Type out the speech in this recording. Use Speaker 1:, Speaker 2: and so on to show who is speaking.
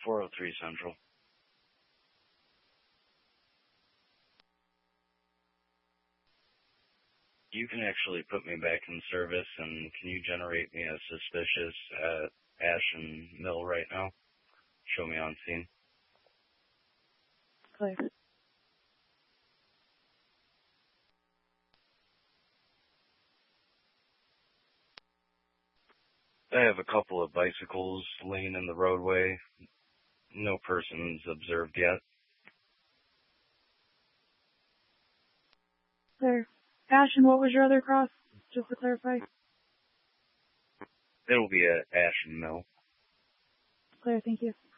Speaker 1: 403 Central. You can actually put me back in service, and can you generate me a suspicious at Ashen Mill right now? Show me on scene.
Speaker 2: Clear.
Speaker 1: I have a couple of bicycles laying in the roadway. No persons observed yet.
Speaker 2: Clear. Ashen, what was your other cross? Just to clarify.
Speaker 1: It'll be at Ashen Mill.
Speaker 2: Clear, thank you.